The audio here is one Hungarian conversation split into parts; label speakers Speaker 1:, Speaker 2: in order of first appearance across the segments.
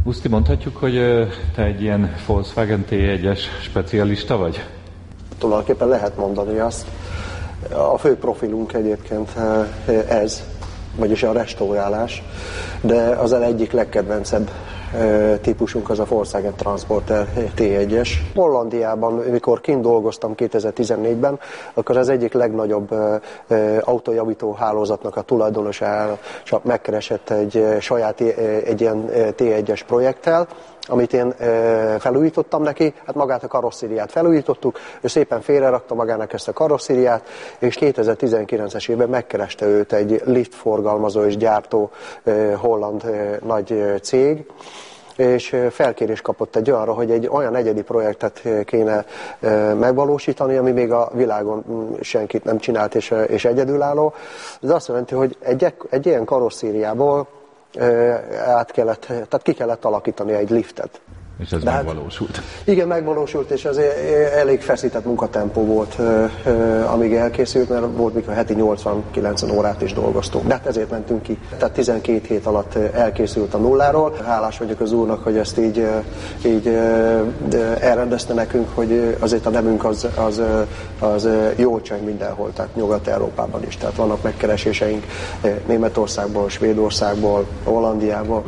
Speaker 1: Uszti, mondhatjuk, hogy te egy ilyen Volkswagen T1-es specialista vagy?
Speaker 2: Tulajdonképpen lehet mondani azt. A fő profilunk egyébként ez, vagyis a restaurálás, de az egyik legkedvencebb típusunk az a Volkswagen Transporter T1-es. Hollandiában, amikor kint dolgoztam 2014-ben, akkor az egyik legnagyobb autójavító hálózatnak a tulajdonosa megkeresett egy ilyen T1-es projekttel, amit én felújítottam neki, hát magát a karosszériát felújítottuk, ő szépen félrerakta magának ezt a karosszériát, és 2019-es évben megkereste őt egy lift forgalmazó és gyártó holland nagy cég, és felkérés kapott egy olyanra, hogy egy olyan egyedi projektet kéne megvalósítani, ami még a világon senkit nem csinált és egyedülálló. Ez azt jelenti, hogy egy ilyen karosszériából ki kellett alakítani egy liftet.
Speaker 1: És ez megvalósult.
Speaker 2: Igen, megvalósult, és ez elég feszített munkatempó volt, amíg elkészült, mert volt, mikor heti 80-90 órát is dolgoztunk. De hát ezért mentünk ki. Tehát 12 hét alatt elkészült a nulláról. Hálás vagyok az úrnak, hogy ezt így elrendezte nekünk, hogy azért a nevünk az jól cseng mindenhol, tehát Nyugat-Európában is. Tehát vannak megkereséseink Németországból, Svédországból, Hollandiából.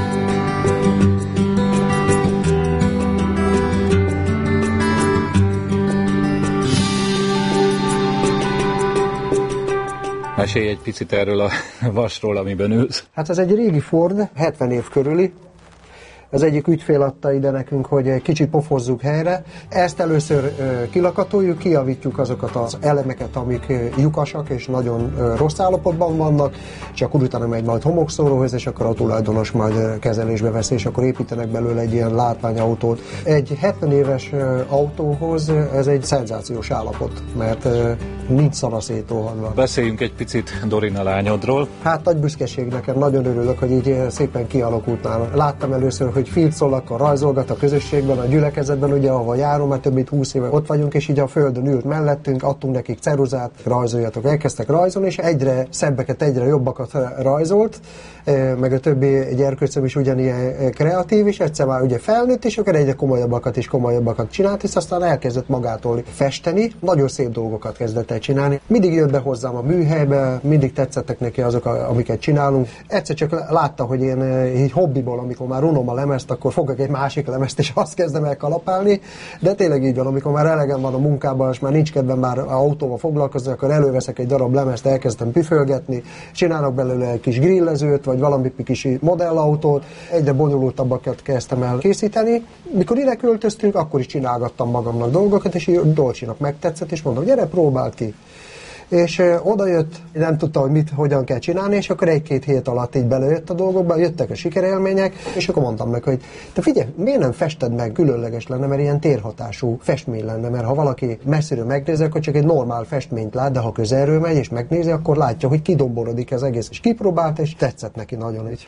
Speaker 1: Mesélj egy picit erről a vasról, amiben ülsz.
Speaker 2: Hát ez egy régi Ford, 70 év körüli. Az egyik ügyfél adta ide nekünk, hogy egy kicsit pofozzuk helyre. Ezt először kilakatoljuk, kijavítjuk azokat az elemeket, amik lyukasak és nagyon rossz állapotban vannak, és akkor utána megy majd homokszóróhoz, és akkor a tulajdonos majd kezelésbe veszi, és akkor építenek belőle egy ilyen látványautót. Egy 70 éves autóhoz ez egy szenzációs állapot, mert nincs szana szétrohanva.
Speaker 1: Beszéljünk egy picit Dorina lányodról.
Speaker 2: Hát nagy büszkeség nekem, nagyon örülök, hogy így szépen kialakult nálam. Láttam először, hogy filcolakkal rajzolgat a közösségben, a gyülekezetben, ugye, ahol járom, mert több mint 20 éve ott vagyunk, és így a földön ült mellettünk, adtunk nekik ceruzát, rajzoljatok, elkezdtek rajzolni, és egyre szebbeket, egyre jobbakat rajzolt, meg a többi gyerkőcöm is ugyanilyen kreatív, és egyszer már ugye felnőtt, és akkor egyre komolyabbakat csinált, és aztán elkezdett magától festeni, nagyon szép dolgokat kezdett el csinálni. Mindig jött be hozzám a műhelybe, mindig tetszettek neki azok, amiket csinálunk. Egyszer csak látta, hogy én így hobbiból, amikor már unom a lemezt, akkor fogok egy másik lemezt, és azt kezdem el kalapálni, de tényleg így van, amikor már elegem van a munkában, és már nincs kedvem már autóval foglalkozni, akkor előveszek egy darab lemezt, elkezdem püfölgetni, csinálok belőle egy kis grillezőt, vagy valami kis modellautót, egyre bonyolultabbakat kezdtem el készíteni. Mikor ide költöztünk, akkor is csinálgattam magamnak dolgokat, és Dolcsinak megtetszett, és mondom, gyere, próbáld ki. És oda jött, nem tudta, hogy hogyan kell csinálni, és akkor egy-két hét alatt így belejött a dolgokba, jöttek a sikerélmények, és akkor mondtam neki, hogy te figyelj, miért nem fested meg, különleges lenne, mert ilyen térhatású festmény lenne, mert ha valaki messziről megnézi, akkor csak egy normál festményt lát, de ha közelről megy és megnézi, akkor látja, hogy kidomborodik ez egész, és kipróbált, és tetszett neki nagyon így.